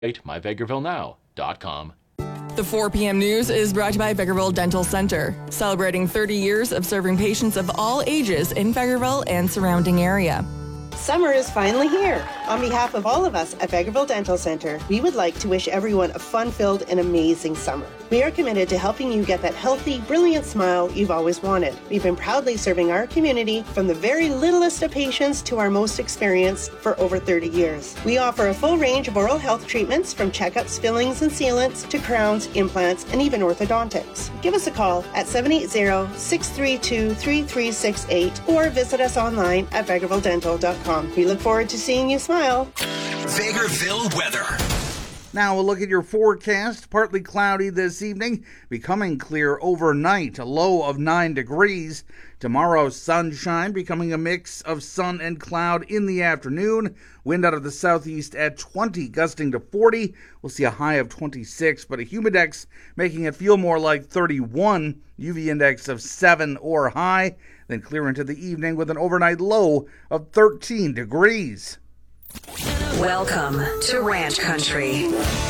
myvegrevillenow.com. The 4 p.m. news is brought to you by Vegreville Dental Center, celebrating 30 years of serving patients of all ages in Vegreville and surrounding area. Summer is finally here. On behalf of all of us at Vegreville Dental Center, we would like to wish everyone a fun-filled and amazing summer. We are committed to helping you get that healthy, brilliant smile you've always wanted. We've been proudly serving our community from the very littlest of patients to our most experienced for over 30 years. We offer a full range of oral health treatments from checkups, fillings, and sealants to crowns, implants, and even orthodontics. Give us a call at 780-632-3368 or visit us online at vegrevilledental.com. We look forward to seeing you smile. Vegreville weather. Now we'll look at your forecast. Partly cloudy this evening, becoming clear overnight, a low of 9 degrees. Tomorrow, sunshine, becoming a mix of sun and cloud in the afternoon. Wind out of the southeast at 20, gusting to 40. We'll see a high of 26, but a humidex making it feel more like 31. UV index of 7 or high. Then clear into the evening with an overnight low of 13 degrees. Welcome to Ranch Country.